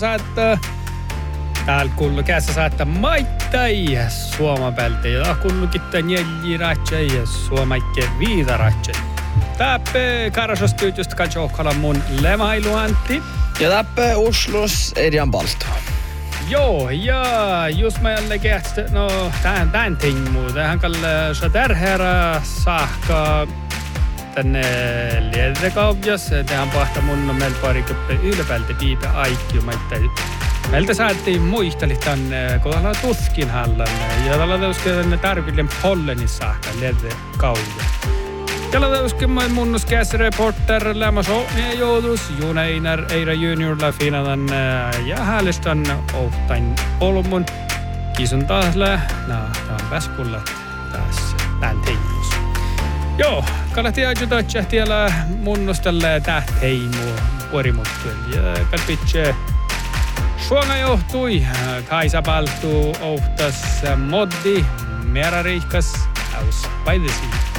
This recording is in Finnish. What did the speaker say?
Saattaa täällä kullu kässä saattaa maittai Suomen päältä ja kullukittaa neljä ratsai ja suomaikke viita ratsai. Täppä Karasostyytystä katsoukalla mun lemailuantti. Ja täppä Uslus Edjan Balto. Joo, ja just mä jälle kästä, no tän ting tähän kalle så tärherä saakka tänne liedekaupjas. Tähän pahta mun meillä pariköppe ylpältä piipä aikkiu maittai. Meiltä saatiin muisteli tänne kohdalla Tuskinhallan ja tällä tänne tarvitsen Pollenis saakka liedekaupjas. Tällä tänne munnus käsireporter lämmas Ootnia joutus Juneinar Eira Juniorilla finalan ja häälistän Oottain Olmun. Kisun taas tää on väskulla taas tän teimmus. Joo, kannattaa ajuttaa tiellä munnustelle tähteimu puorimuttuun ja kalpitsee. Suomi johtui, Kaisa Baltu ohtas moddi, mera riikas, aus by the sea.